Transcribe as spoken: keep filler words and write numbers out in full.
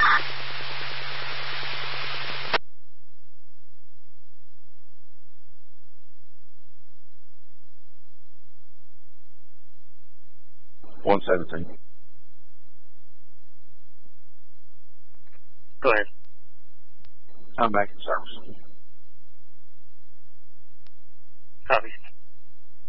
one seventeen. Go ahead. I'm back in service.